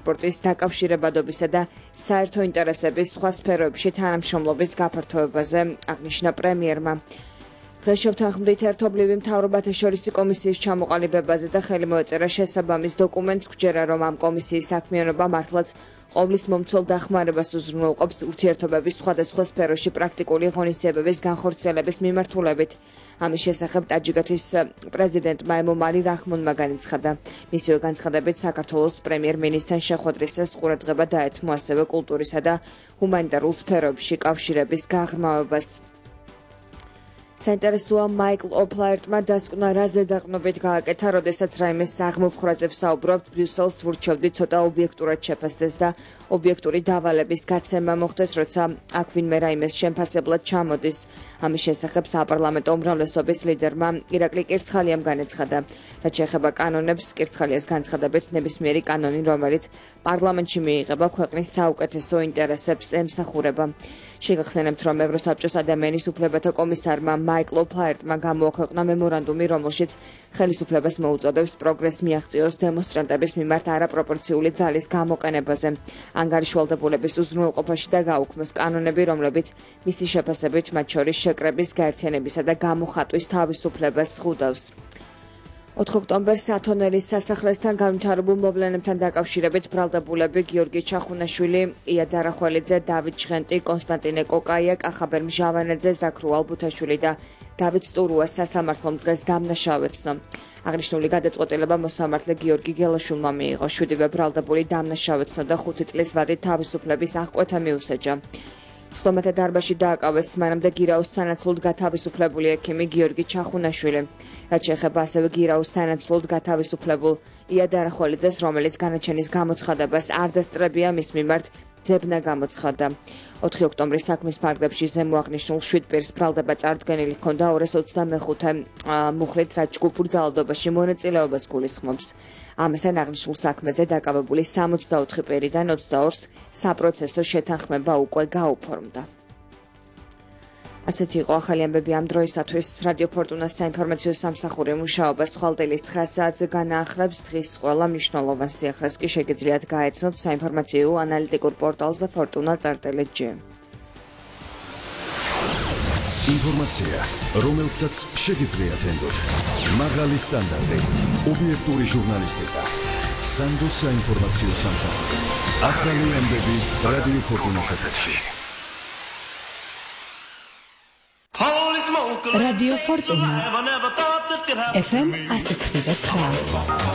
ტრანსპორტის დაკავშირებადობისა და საერთო ინტერესების სხვა სფეროებში თანამშრომლობის გაფართოებაზე აღნიშნა პრემიერმა. დღეს შევთანხმდით ერთობლივი მთავრობათა შორისი კომისიის ჩამოყალიბებაზე და ხელი მოეწერა შესაბამის დოკუმენტს, გვჯერა, რომ ამ კომისიის საქმიანობა მართლაც ყოვლის მომცველ დახმარებას უზრუნველყოფს ურთიერთობების სხვადასხვა სფეროში პრაქტიკული ღონისძიებების განხორციელების მიმართულებით. ამის შესახებ ტაჯიკეთის პრეზიდენტმა ემომალი რაჰმონმა განაცხადა. მისივე განცხადებით საქართველოს პრემიერ-მინისტრთან შეხვედრისას ყურადღება დაეთმო ასევე კულტურისა და ჰუმანიტარულ სფეროებში კავშირების გაღრმავებას. საინტერესოა მაიკლ ოფლაერტმა დასკვნა რა ზედაყრდნობით გააკეთა, როდესაც რაიმე საღმოფხვრაზე ვსაუბრობთ, ბრიუსელს ვურჩევდი ცოტა ობიექტურად შეფასდეს და ობიექტური დავალების გაცემა მოხდეს, როცა აქ ვინმე რაიმეს შემფასებლად ჩამოდის. ამის შესახებ საპარლამენტო უმრავლესობის ლიდერმა ირაკლი კირცხალიამ განაცხადა. რაც შეეხება კანონებს, კირცხალიას განცხადებით, ნებისმიერი კანონი, რომელიც პარლამენტში მიიღება, ქვეყნის საუკეთესო ინტერესებს ემსახურება. შეგახსენებთ, რომ ევროსაბჭოს ადამიანის უფლებათა კომისარმა მაიკლ ოფლაერტმა გამოაქვეყნა მემორანდუმი, რომელშიც ხელისუფლებას მოუწოდებს პროგრესს მიაღწიოს დემონსტრანტების მიმართ არაპროპორციული ძალის გამოყენებაზე, ანგარიშვალდებულების უზრუნველყოფაში და გაუქმოს კანონები, რომლებიც მისი შეფასებით მათ შორის შეკრების, გაერთიანებისა და გამოხატვის თავისუფლებას ზღუდავს. 4 ოქტომბერს ათონელის სასახლესთან განვითარებულ მოვლენებთან დაკავშირებით ბრალდებულები გიორგი ჩახუნაშვილი, ია დარახველიძე, დავით ჟღენტი, კონსტანტინე კოკაია, კახაბერ მჟავანაძე, ზაქრუ ალბუთაშვილი და დავით სტურუას სასამართლომ დღეს დამნაშავეცნო. აღნიშნული გადაწყვეტილება მოსამართლე გიორგი გელაშვილმა მიიღო. 7-ვე ბრალდებული დამნაშავეცნო და 5 წლის ვადით თავისუფლების აღკვეთა მიუსაჯა. სხდომათა დარბაზში დააკავეს მანამდე გირაოს სანაცვლოდ გათავისუფლებული ექიმი გიორგი ჩახუნაშვილი. რაც შეეხება ასევე გირაოს სანაცვლოდ გათავისუფლებულ ია დარახველიძეს, რომელიც განაჩენის გამოცხადებას არ დასწრებია, მის მიმართ ძებნა გამოცხადა. 4 ოქტომბრის საქმის ფარგლებში ზემო აღნიშნულ 7 პირს ბრალდება წარდგენილი ჰქონდა 225 მუხლით, რაც ჯგუფურ ძალადობაში მონაწილეობას გულისხმობს. ამასთან აღნიშნულ საქმეზე დაკავებული 64 პირიდან 22-ს საპროცესო შეთანხმება უკვე გაუფორმდა. ასეთი იყო ახალი ამბები ამ დროისათვის. რადიო ფორტუნას საინფორმაციო სამსახური მუშაობას ხვალდელის 9 საათზე განაახლებს. დღის ყველა მნიშვნელოვან სიახლეს კი შეგიძლიათ გაეცნოთ საინფორმაციო ანალიტიკურ პორტალზე fortuna.gr. ინფორმაცია, რომელსაც შეგიძლიათ ენდოთ. მაღალი სტანდარტი, ობიექტური ჟურნალისტიკა. სანდოს საინფორმაციო სამსახური. ახალი ამბები რადიო ფორტუნას ეთერში. Radio Fortuna FM 106.9